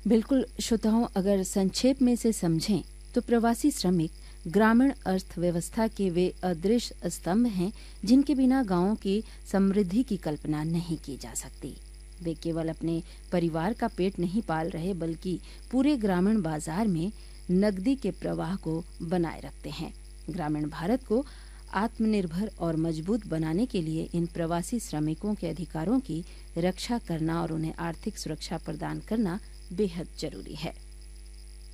बिल्कुल श्रोताओं, अगर संक्षेप में से समझें तो प्रवासी श्रमिक ग्रामीण अर्थव्यवस्था के वे अदृश्य स्तंभ हैं जिनके बिना गांवों की समृद्धि की कल्पना नहीं की जा सकती। वे केवल अपने परिवार का पेट नहीं पाल रहे बल्कि पूरे ग्रामीण बाजार में नकदी के प्रवाह को बनाए रखते हैं। ग्रामीण भारत को आत्मनिर्भर और मजबूत बनाने के लिए इन प्रवासी श्रमिकों के अधिकारों की रक्षा करना और उन्हें आर्थिक सुरक्षा प्रदान करना बेहद जरूरी है।